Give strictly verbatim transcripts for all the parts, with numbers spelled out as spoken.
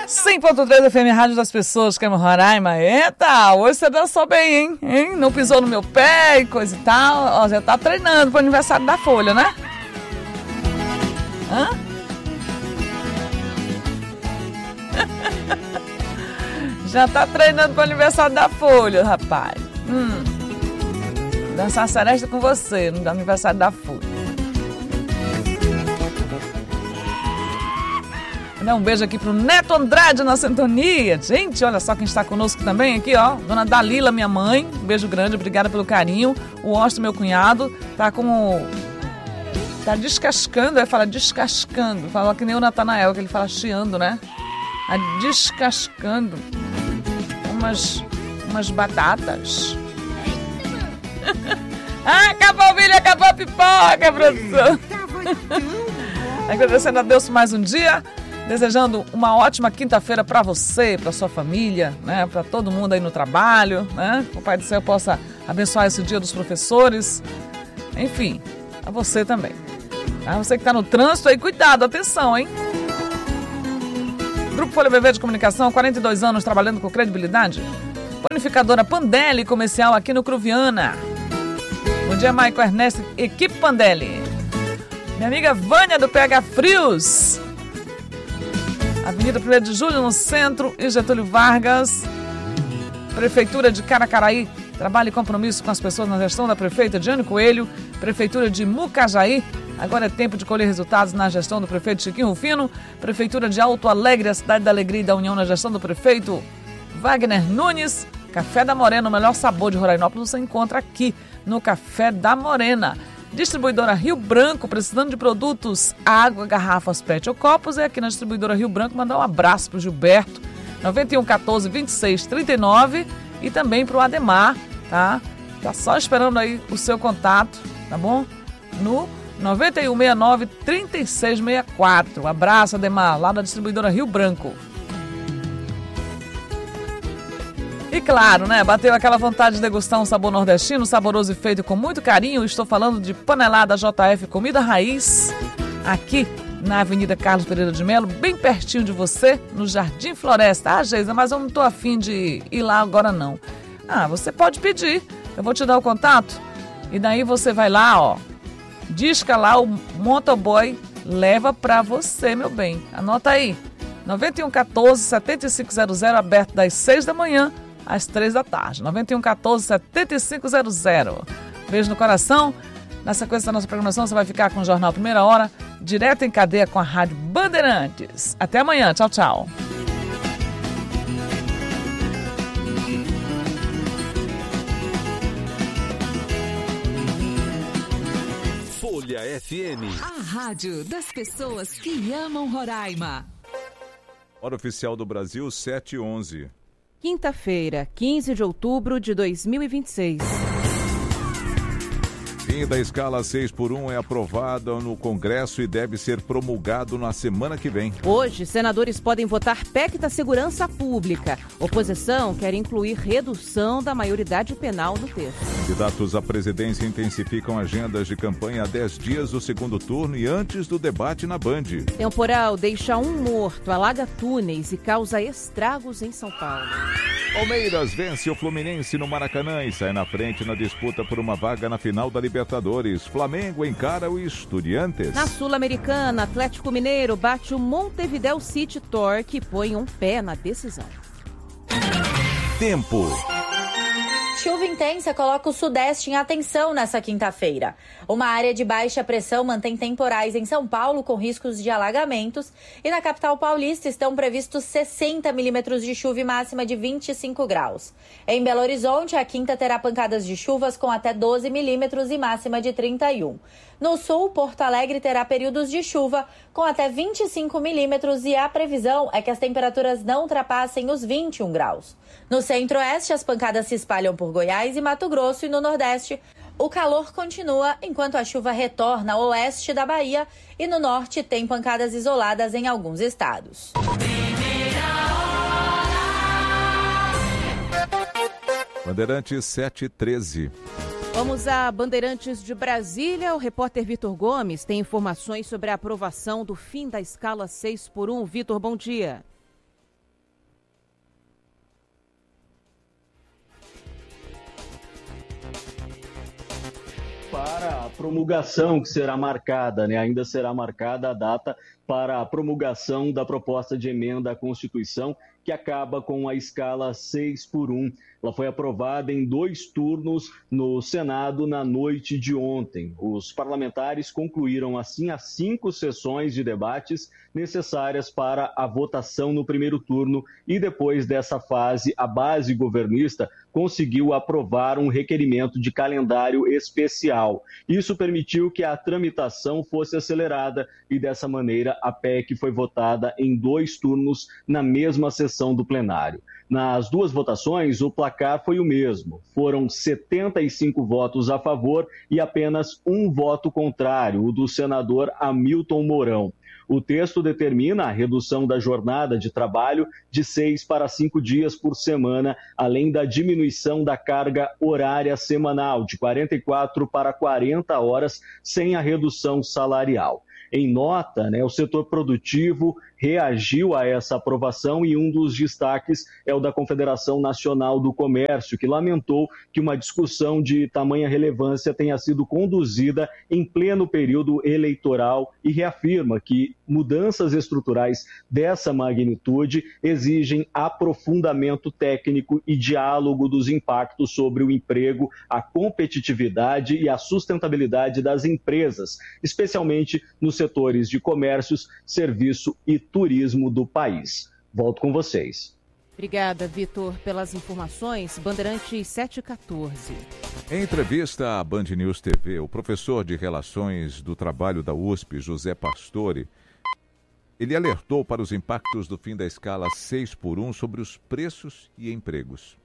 cem ponto três F M, Rádio das Pessoas, que é Roraima. Eita, hoje você dançou bem, hein? hein? Não pisou no meu pé e coisa e tal. Ó, já tá treinando pro aniversário da Folha, né? Hã? Já tá treinando pro aniversário da Folha, rapaz. Hum. Dançar seresta com você no aniversário da Folha. Um beijo aqui pro Neto Andrade na sintonia. Gente, olha só quem está conosco também aqui, ó. Dona Dalila, minha mãe. Um beijo grande, obrigada pelo carinho. O Osto, meu cunhado, tá com... Tá descascando, ele fala descascando. Fala que nem o Natanael, que ele fala chiando, né? Tá descascando umas, umas batatas. Ah, acabou o milho, acabou a pipoca, produção. Agradecendo a Deus por mais um dia. Desejando uma ótima quinta-feira para você, para sua família, né? Para todo mundo aí no trabalho, né? Que o Pai do Céu possa abençoar esse dia dos professores. Enfim, a você também. A você que está no trânsito aí, cuidado, atenção, hein? Grupo Folha B V de Comunicação, quarenta e dois anos trabalhando com credibilidade. Panificadora Pandelli Comercial aqui no Cruviana. Bom dia, Maico Ernesto, equipe Pandelli. Minha amiga Vânia do P H Frios. Avenida primeiro de Julho, no centro, e Getúlio Vargas. Prefeitura de Caracaraí, trabalho e compromisso com as pessoas na gestão da prefeita Diane Coelho. Prefeitura de Mucajaí, agora é tempo de colher resultados na gestão do prefeito Chiquinho Rufino. Prefeitura de Alto Alegre, a cidade da alegria e da união na gestão do prefeito Wagner Nunes. Café da Morena, o melhor sabor de Rorainópolis você encontra aqui no Café da Morena. Distribuidora Rio Branco, precisando de produtos, água, garrafas, pet ou copos, é aqui na Distribuidora Rio Branco. Mandar um abraço pro Gilberto, nove um um quatro, vinte e seis trinta e nove, e também pro Ademar, tá? Tá só esperando aí o seu contato, tá bom? No nove um seis nove, três seis seis quatro. Abraço, Ademar, lá da Distribuidora Rio Branco. E claro, né, bateu aquela vontade de degustar um sabor nordestino, saboroso e feito com muito carinho. Estou falando de Panelada J F Comida Raiz, aqui na Avenida Carlos Pereira de Melo, bem pertinho de você, no Jardim Floresta. Ah, Geisa, mas eu não estou afim de ir lá agora não. Ah, você pode pedir, eu vou te dar o contato, e daí você vai lá, ó, disca lá, o motoboy leva pra você, meu bem. Anota aí, nove um um quatro, sete cinco zero zero, aberto das seis da manhã às três da tarde. nove um um quatro, sete cinco zero zero. Beijo no coração. Na sequência da nossa programação, você vai ficar com o Jornal Primeira Hora, direto em cadeia com a Rádio Bandeirantes. Até amanhã. Tchau, tchau. Folha F M. A rádio das pessoas que amam Roraima. Hora oficial do Brasil, sete e onze. Quinta-feira, quinze de outubro de dois mil e vinte e seis. Fim da escala seis por um é aprovada no Congresso e deve ser promulgado na semana que vem. Hoje, senadores podem votar P E C da Segurança Pública. Oposição quer incluir redução da maioridade penal no texto. Candidatos à presidência intensificam agendas de campanha há dez dias do segundo turno e antes do debate na Band. Temporal deixa um morto, alaga túneis e causa estragos em São Paulo. Palmeiras vence o Fluminense no Maracanã e sai na frente na disputa por uma vaga na final da Libertadores. Flamengo encara o Estudiantes. Na Sul-Americana, Atlético Mineiro bate o Montevidéu City Torque e põe um pé na decisão. Tempo. Chuva intensa coloca o Sudeste em atenção nessa quinta-feira. Uma área de baixa pressão mantém temporais em São Paulo com riscos de alagamentos e na capital paulista estão previstos sessenta milímetros de chuva e máxima de vinte e cinco graus. Em Belo Horizonte, a quinta terá pancadas de chuvas com até doze milímetros e máxima de trinta e um. No sul, Porto Alegre terá períodos de chuva com até vinte e cinco milímetros e a previsão é que as temperaturas não ultrapassem os vinte e um graus. No centro-oeste, as pancadas se espalham por Goiás e Mato Grosso e no nordeste, o calor continua enquanto a chuva retorna ao oeste da Bahia e no norte tem pancadas isoladas em alguns estados. Bandeirantes sete e treze. Vamos a Bandeirantes de Brasília. O repórter Vitor Gomes tem informações sobre a aprovação do fim da escala seis por um. Vitor, bom dia. para a promulgação que será marcada, né? Ainda será marcada a data para a promulgação da proposta de emenda à Constituição, que acaba com a escala seis por um. Ela foi aprovada em dois turnos no Senado na noite de ontem. Os parlamentares concluíram, assim, as cinco sessões de debates necessárias para a votação no primeiro turno e, depois dessa fase, a base governista conseguiu aprovar um requerimento de calendário especial. Isso permitiu que a tramitação fosse acelerada e, dessa maneira, a P E C foi votada em dois turnos na mesma sessão do plenário. Nas duas votações, o placar foi o mesmo. Foram setenta e cinco votos a favor e apenas um voto contrário, o do senador Hamilton Mourão. O texto determina a redução da jornada de trabalho de seis para cinco dias por semana, além da diminuição da carga horária semanal de quarenta e quatro para quarenta horas, sem a redução salarial. Em nota, né, o setor produtivo reagiu a essa aprovação e um dos destaques é o da Confederação Nacional do Comércio, que lamentou que uma discussão de tamanha relevância tenha sido conduzida em pleno período eleitoral e reafirma que mudanças estruturais dessa magnitude exigem aprofundamento técnico e diálogo dos impactos sobre o emprego, a competitividade e a sustentabilidade das empresas, especialmente nos setores de comércios, serviço e turismo do país. Volto com vocês. Obrigada, Vitor, pelas informações. Bandeirantes sete e quatorze. Em entrevista à Band News T V, o professor de Relações do Trabalho da U S P, José Pastore, ele alertou para os impactos do fim da escala seis por um sobre os preços e empregos.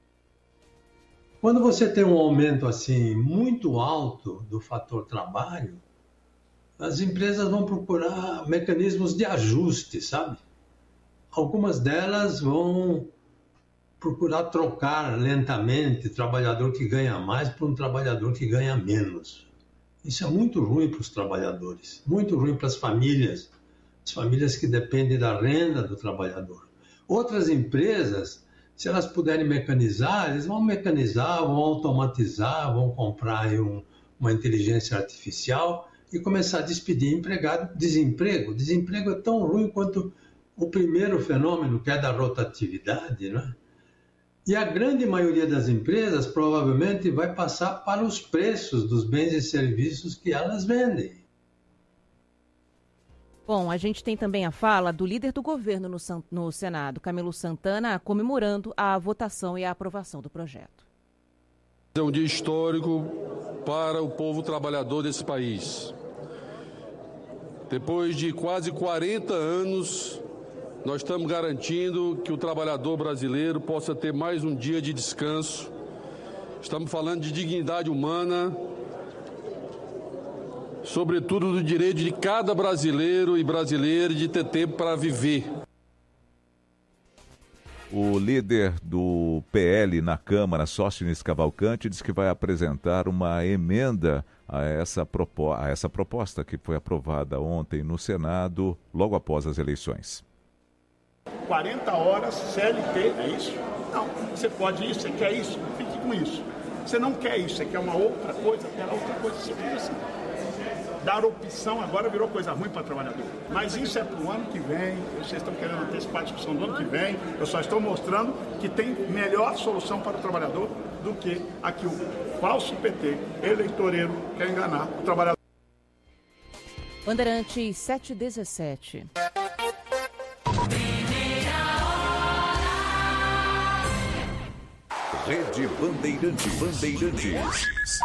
Quando você tem um aumento assim muito alto do fator trabalho, as empresas vão procurar mecanismos de ajuste, sabe? Algumas delas vão procurar trocar lentamente o trabalhador que ganha mais por um trabalhador que ganha menos. Isso é muito ruim para os trabalhadores, muito ruim para as famílias, as famílias que dependem da renda do trabalhador. Outras empresas, se elas puderem mecanizar, eles vão mecanizar, vão automatizar, vão comprar aí um, uma inteligência artificial e começar a despedir empregado. Desemprego. Desemprego é tão ruim quanto o primeiro fenômeno, que é da rotatividade, né? E a grande maioria das empresas provavelmente vai passar para os preços dos bens e serviços que elas vendem. Bom, a gente tem também a fala do líder do governo no, no Senado, Camilo Santana, comemorando a votação e a aprovação do projeto. É um dia histórico para o povo trabalhador desse país. Depois de quase quarenta anos, nós estamos garantindo que o trabalhador brasileiro possa ter mais um dia de descanso. Estamos falando de dignidade humana, sobretudo do direito de cada brasileiro e brasileira de ter tempo para viver. O líder do P L na Câmara, Sóstenes Cavalcante, diz que vai apresentar uma emenda a essa, propo- a essa proposta que foi aprovada ontem no Senado, logo após as eleições. quarenta horas C L T, é isso? Não, você pode isso, você quer isso, fique com isso. Você não quer isso, você quer uma outra coisa, quer outra coisa, você fica assim. Dar opção agora virou coisa ruim para o trabalhador. Mas isso é para o ano que vem, vocês estão querendo antecipar a discussão do ano que vem, eu só estou mostrando que tem melhor solução para o trabalhador do que a que o falso P T eleitoreiro quer enganar o trabalhador. Bandeirantes sete e dezessete. Rede Bandeirantes. Bandeirantes.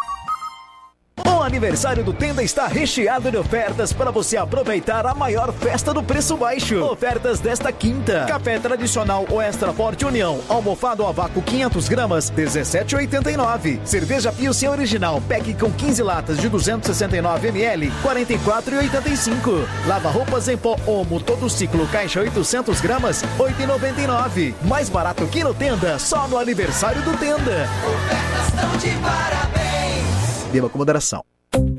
O aniversário do Tenda está recheado de ofertas para você aproveitar a maior festa do preço baixo. Ofertas desta quinta: café tradicional ou extra forte União, almofado a vácuo quinhentas gramas, dezessete reais e oitenta e nove centavos. Cerveja Pilsen original, pack com quinze latas de duzentos e sessenta e nove mililitros, quarenta e quatro reais e oitenta e cinco centavos. Lava roupas em pó Omo todo ciclo, caixa oitocentas gramas, oito reais e noventa e nove centavos. Mais barato que no Tenda, só no aniversário do Tenda. Ofertas estão de parabéns. Beba com moderação.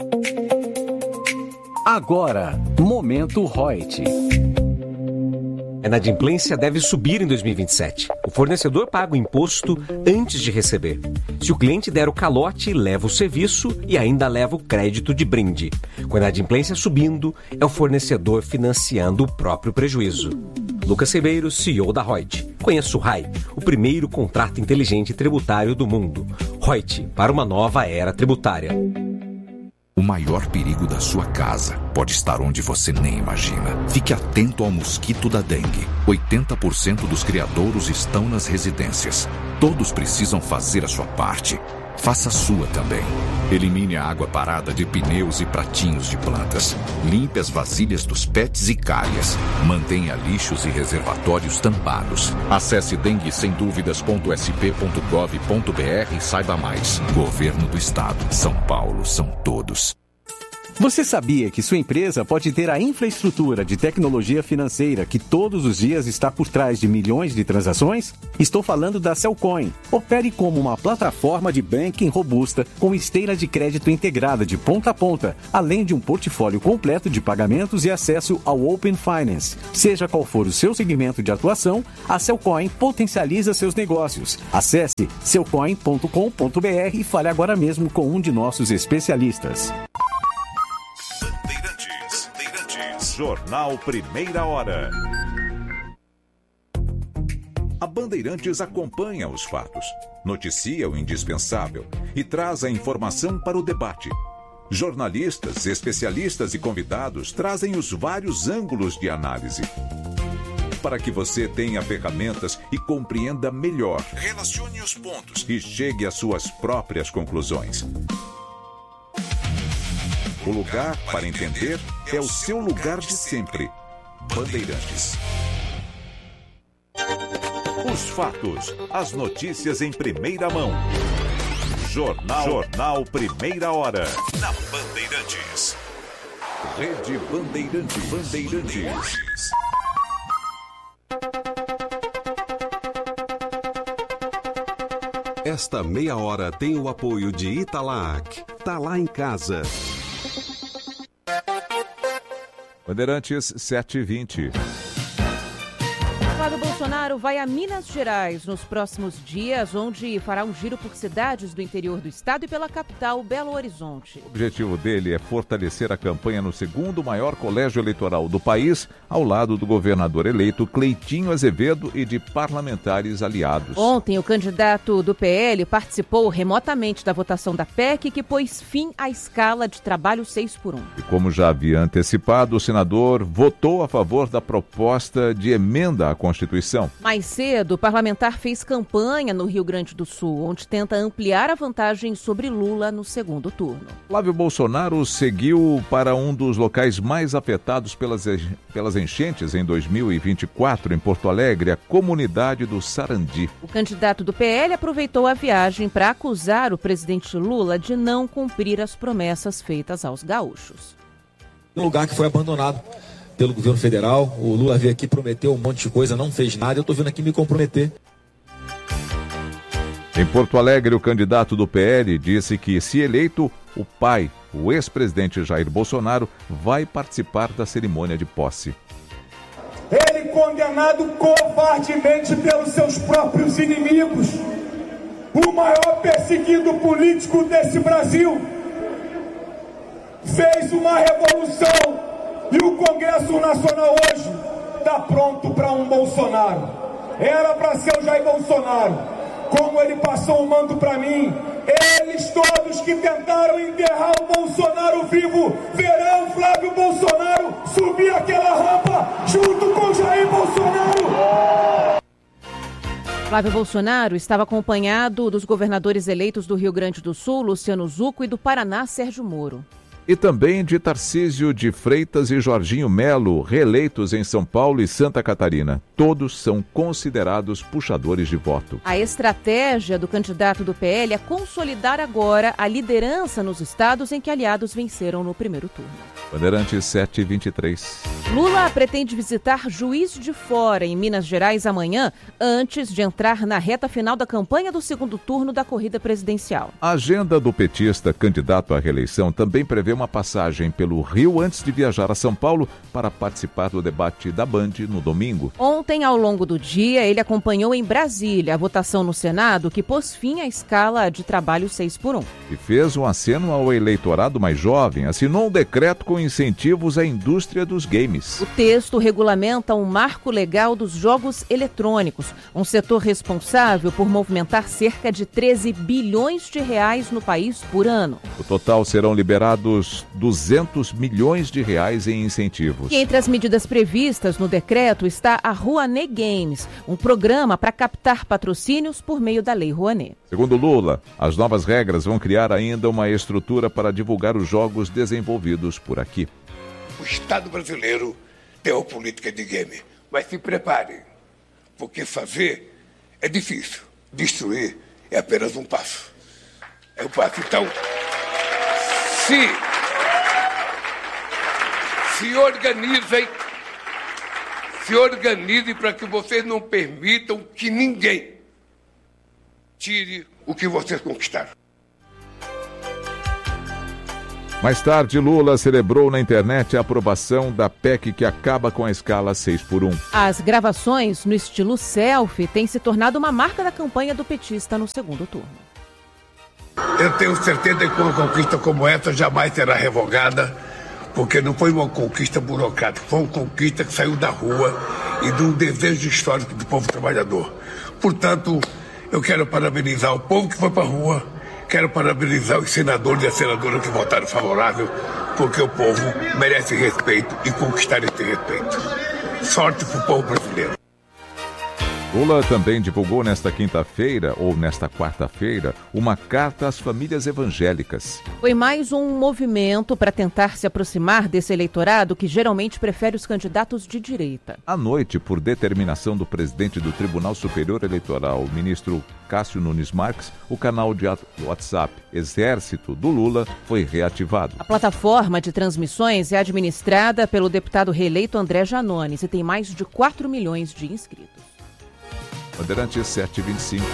Agora, Momento Reut. A inadimplência deve subir em dois mil e vinte e sete. O fornecedor paga o imposto antes de receber. Se o cliente der o calote, leva o serviço e ainda leva o crédito de brinde. Com a inadimplência subindo, é o fornecedor financiando o próprio prejuízo. Lucas Ribeiro, C E O da Reut. Conheça o R A I, o primeiro contrato inteligente tributário do mundo. Reut, para uma nova era tributária. O maior perigo da sua casa pode estar onde você nem imagina. Fique atento ao mosquito da dengue. oitenta por cento dos criadouros estão nas residências. Todos precisam fazer a sua parte. Faça a sua também. Elimine a água parada de pneus e pratinhos de plantas. Limpe as vasilhas dos pets e calhas. Mantenha lixos e reservatórios tampados. Acesse dengue sem dúvidas ponto s p ponto gov ponto b r e saiba mais. Governo do Estado. São Paulo são todos. Você sabia que sua empresa pode ter a infraestrutura de tecnologia financeira que todos os dias está por trás de milhões de transações? Estou falando da Cellcoin. Opere como uma plataforma de banking robusta com esteira de crédito integrada de ponta a ponta, além de um portfólio completo de pagamentos e acesso ao Open Finance. Seja qual for o seu segmento de atuação, a Cellcoin potencializa seus negócios. Acesse cellcoin ponto com ponto b r e fale agora mesmo com um de nossos especialistas. Jornal Primeira Hora. A Bandeirantes acompanha os fatos, noticia o indispensável e traz a informação para o debate. Jornalistas, especialistas e convidados trazem os vários ângulos de análise, para que você tenha ferramentas e compreenda melhor. Relacione os pontos e chegue às suas próprias conclusões. O lugar para entender é o seu lugar de sempre. Bandeirantes. Os fatos, as notícias em primeira mão. Jornal, Jornal Primeira Hora. Na Bandeirantes. Rede Bandeirantes. Bandeirantes. Esta meia hora tem o apoio de Italac. Tá lá em casa. Bandeirantes sete e vinte. Flávio Bolsonaro vai a Minas Gerais nos próximos dias, onde fará um giro por cidades do interior do estado e pela capital, Belo Horizonte. O objetivo dele é fortalecer a campanha no segundo maior colégio eleitoral do país, ao lado do governador eleito Cleitinho Azevedo e de parlamentares aliados. Ontem, o candidato do P L participou remotamente da votação da P E C, que pôs fim à escala de trabalho seis por um. E como já havia antecipado, o senador votou a favor da proposta de emenda à Constituição. Mais cedo, o parlamentar fez campanha no Rio Grande do Sul, onde tenta ampliar a vantagem sobre Lula no segundo turno. Flávio Bolsonaro seguiu para um dos locais mais afetados pelas, pelas enchentes em dois mil e vinte e quatro, em Porto Alegre, a comunidade do Sarandi. O candidato do P L aproveitou a viagem para acusar o presidente Lula de não cumprir as promessas feitas aos gaúchos. Um lugar que foi abandonado pelo governo federal. O Lula veio aqui, prometeu um monte de coisa, não fez nada. Eu estou vindo aqui me comprometer. Em Porto Alegre, o candidato do P L disse que, se eleito, o pai, o ex-presidente Jair Bolsonaro, vai participar da cerimônia de posse. Ele condenado covardemente pelos seus próprios inimigos, o maior perseguido político desse Brasil, fez uma revolução. E o Congresso Nacional hoje está pronto para um Bolsonaro. Era para ser o Jair Bolsonaro. Como ele passou o manto para mim, eles todos que tentaram enterrar o Bolsonaro vivo, verão Flávio Bolsonaro subir aquela rampa junto com o Jair Bolsonaro. Flávio Bolsonaro estava acompanhado dos governadores eleitos do Rio Grande do Sul, Luciano Zucco, e do Paraná, Sérgio Moro. E também de Tarcísio de Freitas e Jorginho Melo, reeleitos em São Paulo e Santa Catarina. Todos são considerados puxadores de voto. A estratégia do candidato do P L é consolidar agora a liderança nos estados em que aliados venceram no primeiro turno. Bandeirantes sete e vinte e três. Lula pretende visitar Juiz de Fora, em Minas Gerais, amanhã, antes de entrar na reta final da campanha do segundo turno da corrida presidencial. A agenda do petista candidato à reeleição também prevê uma passagem pelo Rio antes de viajar a São Paulo para participar do debate da Band no domingo. Ontem, ao longo do dia, ele acompanhou em Brasília a votação no Senado que pôs fim à escala de trabalho seis por um. E fez um aceno ao eleitorado mais jovem, assinou um decreto com incentivos à indústria dos games. O texto regulamenta um marco legal dos jogos eletrônicos, um setor responsável por movimentar cerca de treze bilhões de reais no país por ano. No total serão liberados duzentos milhões de reais em incentivos. E entre as medidas previstas no decreto está a Rouanet Games, um programa para captar patrocínios por meio da Lei Rouanet. Segundo Lula, as novas regras vão criar ainda uma estrutura para divulgar os jogos desenvolvidos por aqui. O Estado brasileiro tem uma política de game, mas se preparem, porque fazer é difícil, destruir é apenas um passo. É um passo. Então, se, se organizem, se organizem para que vocês não permitam que ninguém tire o que vocês conquistaram. Mais tarde, Lula celebrou na internet a aprovação da P E C que acaba com a escala seis por um. As gravações no estilo selfie têm se tornado uma marca da campanha do petista no segundo turno. Eu tenho certeza que uma conquista como essa jamais será revogada, porque não foi uma conquista burocrática, foi uma conquista que saiu da rua e de um desejo histórico do povo trabalhador. Portanto, eu quero parabenizar o povo que foi para a rua, quero parabenizar os senadores e as senadoras que votaram favorável, porque o povo merece respeito e conquistar esse respeito. Sorte para o povo brasileiro. Lula também divulgou nesta quinta-feira, ou nesta quarta-feira, uma carta às famílias evangélicas. Foi mais um movimento para tentar se aproximar desse eleitorado que geralmente prefere os candidatos de direita. À noite, por determinação do presidente do Tribunal Superior Eleitoral, o ministro Cássio Nunes Marques, o canal de WhatsApp Exército do Lula foi reativado. A plataforma de transmissões é administrada pelo deputado reeleito André Janones e tem mais de quatro milhões de inscritos. Bandeirantes sete e vinte e cinco.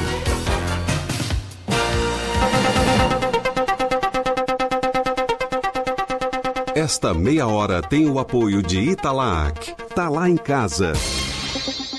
Esta meia hora tem o apoio de Italac. Tá lá em casa.